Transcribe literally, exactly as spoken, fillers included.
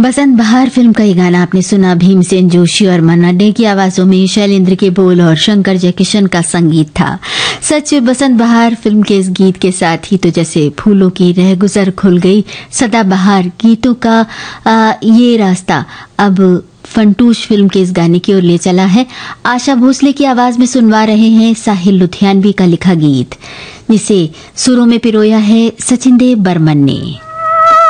बसंत बहार फिल्म का ये गाना आपने सुना। भीमसेन जोशी और मन्ना डे की आवाजों में शैलेंद्र के बोल और शंकर जयकिशन का संगीत था। सच बसंत बहार फिल्म के इस गीत के साथ ही तो जैसे फूलों की रहगुजर खुल गई, सदाबहार गीतों का आ, ये रास्ता अब फंटूश फिल्म के इस गाने की ओर ले चला है। आशा भोसले की आवाज में सुनवा रहे हैं साहिल लुधियानवी का लिखा गीत, जिसे सुरों में पिरोया है सचिन देव बर्मन ने।